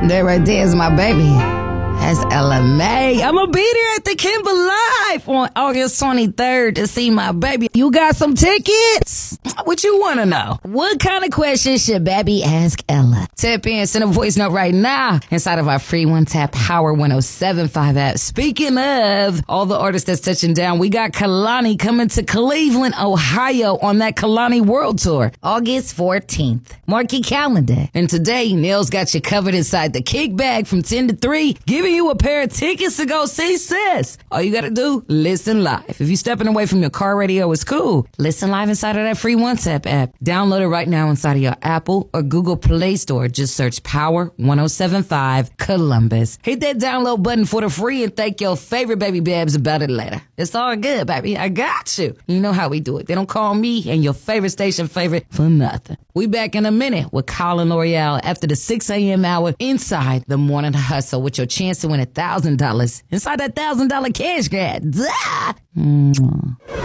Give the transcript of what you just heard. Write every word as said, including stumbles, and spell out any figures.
That right there is my baby. That's Ella Mai. I'm going to be there at the Kimber Live on August twenty-third to see my baby. You got some tickets? What you want to know? What kind of questions should baby ask Ella? Tap in, send a voice note right now inside of our free One Tap Power one oh seven point five app. Speaking of all the artists that's touching down, we got Kehlani coming to Cleveland, Ohio on that Kehlani World Tour, August fourteenth. Mark your calendar. And today, Nails got you covered inside the kickback from ten to three, giving you a pair of tickets to go see sis. All you gotta do, listen live. If you're stepping away from your car radio, it's cool. Listen live inside of that free One Tap app. Download it right now inside of your Apple or Google Play Store. Just search Power one oh seven point five Columbus. Hit that download button for the free and thank your favorite baby babs about it later. It's all good, baby. I got you. You know how we do it. They don't call me and your favorite station favorite for nothing. We back in a minute with Colin L'Oreal after the six a.m. hour inside the Morning Hustle with your chance to win one thousand dollars inside that one thousand dollars cash grab. Mwah.